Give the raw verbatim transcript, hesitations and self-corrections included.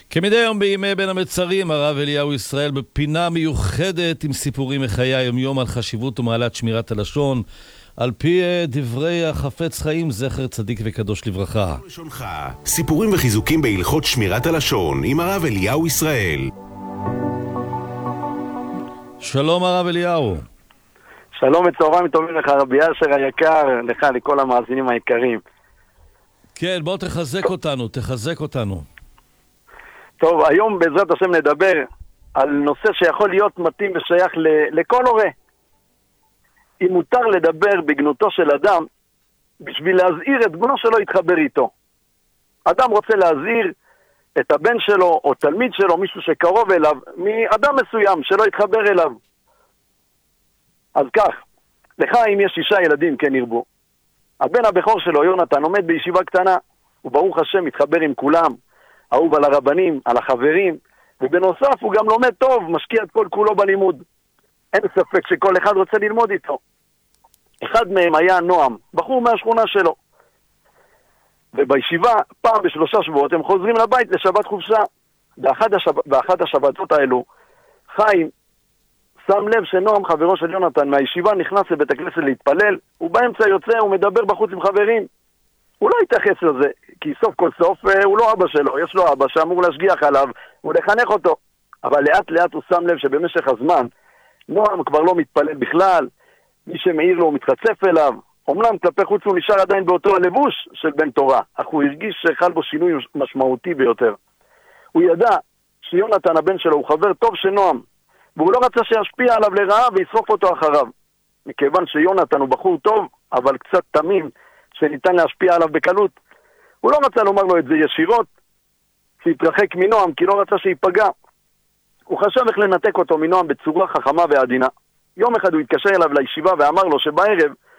כמדי יום בימי בין המצרים, הרב אליהו ישראל בפינה מיוחדת עם סיפורים מחיי היום-יום על חשיבות ומעלת שמירת הלשון, על פי דברי החפץ חיים, זכר צדיק וקדוש לברכה. סיפורים וחיזוקים בהלכות שמירת הלשון עם הרב אליהו ישראל. שלום הרב אליהו. שלום וצהריים טובים לך רבי אשר היקר, לך לכל המאזינים היקרים. כן, בוא תחזק אותנו, תחזק אותנו. טוב, היום בעזרת השם נדבר על נושא שיכול להיות מתאים ושייך ל- לכל הורה. אם מותר לדבר בגנותו של אדם בשביל להזהיר את בנו שלו יתחבר איתו. אדם רוצה להזהיר את הבן שלו או תלמיד שלו, מישהו שקרוב אליו, מאדם מסוים שלא יתחבר אליו. אז כך, לך אם יש שישה ילדים כן ירבו. הבן הבכור שלו, יונתן, עומד בישיבה קטנה, וברוך השם מתחבר עם כולם, אהוב על הרבנים, על החברים, ובנוסף הוא גם לומד טוב, משקיע את כל כולו בלימוד. אין ספק שכל אחד רוצה ללמוד איתו. אחד מהם היה נועם, בחור מהשכונה שלו. ובישיבה, פעם בשלושה שבועות, הם חוזרים לבית לשבת חופשה. באחד, השב... באחד השבתות האלו, חיים שם לב שנועם, חברו של יונתן, מהישיבה נכנס לבית הכנסת להתפלל, הוא באמצע יוצא, הוא מדבר בחוץ עם חברים. הוא לא יתייחס לזה, כי סוף כל סוף הוא לא אבא שלו, יש לו אבא שאמור להשגיח עליו ולחנך אותו. אבל לאט לאט הוא שם לב שבמשך הזמן, נועם כבר לא מתפלל בכלל, מי שמעיר לו הוא מתחצף אליו, אומנם כלפי חוץ הוא נשאר עדיין באותו הלבוש של בן תורה, אך הוא הרגיש שחל בו שינוי משמעותי ביותר. הוא ידע שיונתן הבן שלו הוא חבר טוב של נועם, והוא לא רצה שישפיע עליו לרעה וישרוף אותו אחריו. מכיוון שיונתן הוא בחור טוב, אבל קצת תמים, שניתן להשפיע עליו בקלות, הוא לא רצה לומר לו את זה ישירות, שיתרחק מנועם, כי לא רצה שיפגע. הוא חשב איך לנתק אותו מנועם בצורה חכמה ועדינה. יום אחד הוא התקשר אליו לישיבה ואמר לו שבערב